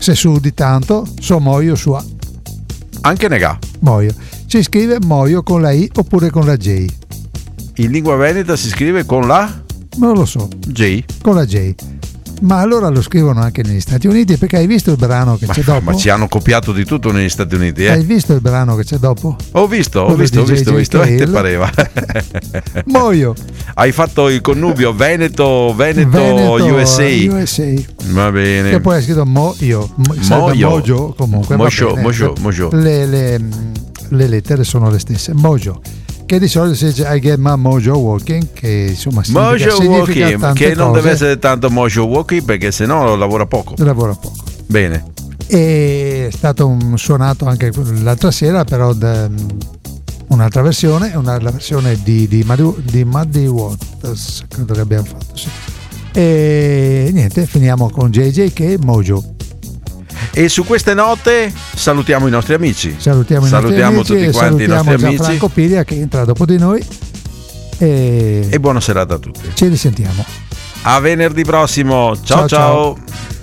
se su di tanto, so muoio su A. Anche nega. Muoio. Si scrive muoio con la I oppure con la J? In lingua veneta si scrive con la Non lo so. J. Con la J. Ma allora lo scrivono anche negli Stati Uniti, perché hai visto il brano che c'è dopo? Ma ci hanno copiato di tutto negli Stati Uniti, Hai visto il brano che c'è dopo? Ho visto. Quello di JJ Cale. Te pareva. Muoio. Hai fatto il connubio Veneto USA. Va bene. Che poi hai scritto Mojo comunque. Mojo. Le lettere sono le stesse. Mojo. Che di solito si dice I get my mojo walking, che insomma significa tante che non cose. deve essere tanto mojo walking, perché sennò lavora poco. Bene. E è stato suonato anche l'altra sera, però un'altra versione, la versione di Muddy Waters, credo che abbiamo fatto, sì. E niente, finiamo con JJK Mojo. E su queste note salutiamo i nostri amici. Salutiamo tutti quanti i nostri amici. Gianfranco Piglia che entra dopo di noi. E buona serata a tutti. Ci risentiamo. A venerdì prossimo. Ciao.